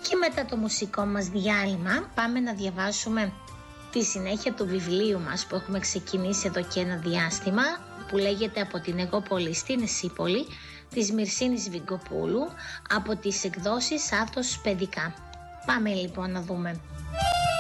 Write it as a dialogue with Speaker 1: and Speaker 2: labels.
Speaker 1: Και μετά το μουσικό μας διάλειμμα πάμε να διαβάσουμε τη συνέχεια του βιβλίου μας που έχουμε ξεκινήσει εδώ και ένα διάστημα, που λέγεται «Από την Αιγόπολη στην Εσύπολη» της Μυρσίνης Βιγκοπούλου από τις εκδόσεις Άθος Παιδικά. Πάμε λοιπόν να δούμε.